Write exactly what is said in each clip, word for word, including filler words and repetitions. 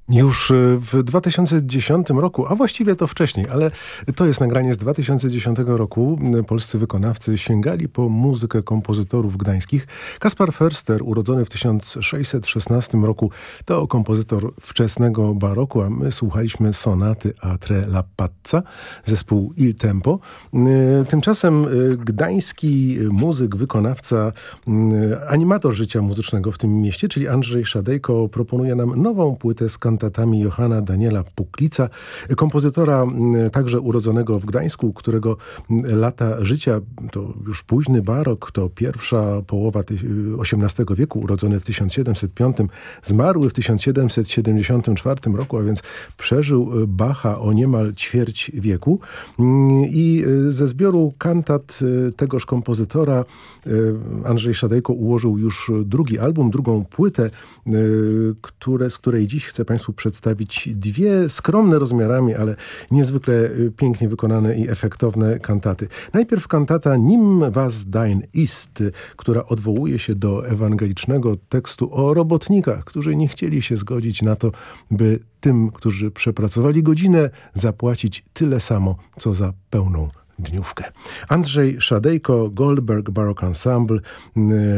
Już w dwa tysiące dziesiątym roku, a właściwie to wcześniej, ale to jest nagranie z dwa tysiące dziesiątego roku. Polscy wykonawcy sięgali po muzykę kompozytorów gdańskich. Kaspar Förster, urodzony w tysiąc sześćset szesnastym roku, to kompozytor wczesnego baroku, a my słuchaliśmy sonaty a tre la pazza, zespół Il Tempo. Tymczasem gdański muzyk, wykonawca, animator życia muzycznego w tym mieście, czyli Andrzej Szadejko, proponuje nam nową płytę z kantatami Johanna Daniela Puklica, kompozytora także urodzonego w Gdańsku, którego lata życia to już późny barok, to pierwsza połowa osiemnastego wieku, urodzony w tysiąc siedemset piątym, zmarły w tysiąc siedemset siedemdziesiątym czwartym roku, a więc przeżył Bacha o niemal ćwierć wieku. I ze zbioru kantat tegoż kompozytora Andrzej Szadejko ułożył już drugi album, drugą płytę, które, z której dziś chcę Państwu przedstawić dwie skromne rozmiarami, ale niezwykle pięknie wykonane i efektowne kantaty. Najpierw kantata Nimm was dein ist, która odwołuje się do ewangelicznego tekstu o robotnikach, którzy nie chcieli się zgodzić na to, by tym, którzy przepracowali godzinę, zapłacić tyle samo, co za pełną dniówkę. Andrzej Szadejko, Goldberg Baroque Ensemble,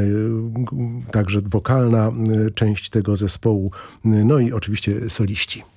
także wokalna część tego zespołu, no i oczywiście soliści.